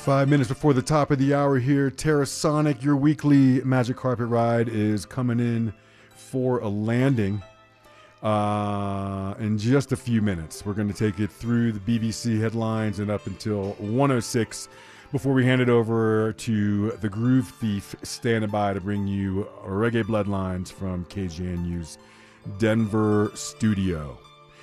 5 minutes before the top of the hour here, Terrasonic, your weekly Magic Carpet ride is coming in for a landing in just a few minutes. We're going to take it through the BBC headlines and up until 1:06 before we hand it over to the Groove Thief standing by to bring you Reggae Bloodlines from KGNU's Denver studio.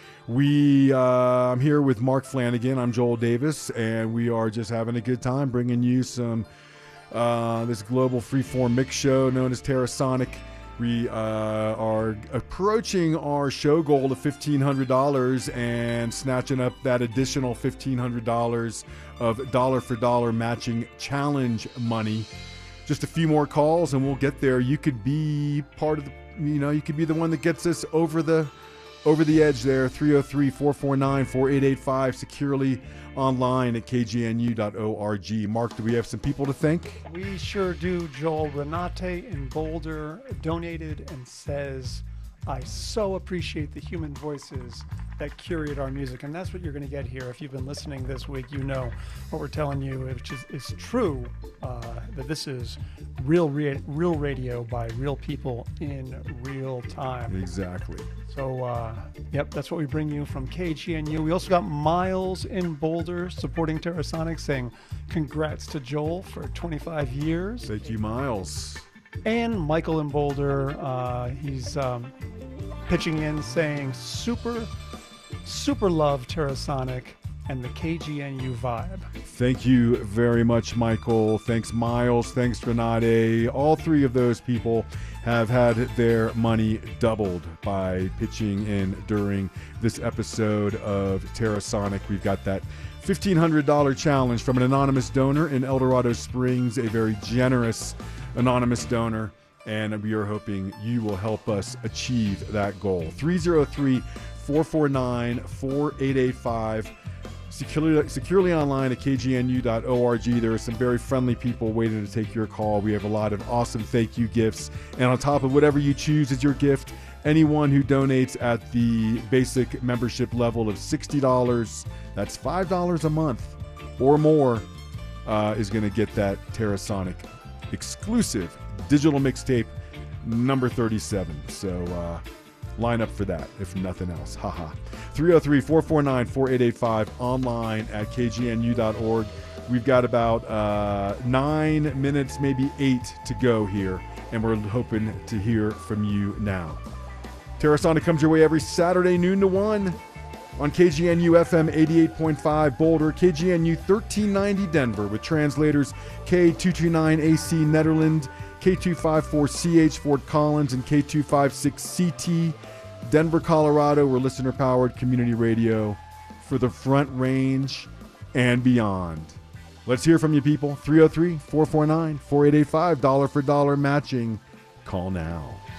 I'm here with Mark Flanagan. I'm Joel Davis, and we are just having a good time bringing you some this global freeform mix show known as Terrasonic. We are approaching our show goal of $1,500 and snatching up that additional $1,500 of dollar-for-dollar matching challenge money. Just a few more calls, and we'll get there. You could be part of the, you could be the one that gets us over the edge there. 303-449-4885, securely online at kgnu.org. Mark, do we have some people to thank? We sure do, Joel. Renate in Boulder donated and says, I so appreciate the human voices that curate our music. And that's what you're going to get here. If you've been listening this week, you know what we're telling you, which is true, that this is real radio by real people in real time. Exactly. So, yep, that's what we bring you from KGNU. We also got Miles in Boulder supporting Terrasonic, saying congrats to Joel for 25 years. Thank you, Miles. And Michael in Boulder, he's pitching in saying super love Terrasonic and the KGNU vibe. Thank you very much, Michael. Thanks, Miles. Thanks, Renate. All three of those people have had their money doubled by pitching in during this episode of Terrasonic. We've got that $1,500 challenge from an anonymous donor in El Dorado Springs, a very generous anonymous donor, and we are hoping you will help us achieve that goal. 303-449-4885. Securely online at kgnu.org. There are some very friendly people waiting to take your call. We have a lot of awesome thank you gifts. And on top of whatever you choose as your gift, anyone who donates at the basic membership level of $60, that's $5 a month or more, is going to get that Terrasonic exclusive digital mixtape number 37. So line up for that, if nothing else. Haha. 303-449-4885, online at kgnu.org. We've got about 9 minutes, maybe 8 to go here, and we're hoping to hear from you now. Terrasonic comes your way every Saturday, noon to 1 on KGNU FM 88.5 Boulder, KGNU 1390 Denver, with translators K229AC Nederland, K254CH Fort Collins, and K256CT Denver, Colorado. We're listener-powered community radio for the Front Range and beyond. Let's hear from you, people. 303-449-4885, dollar for dollar matching. Call now.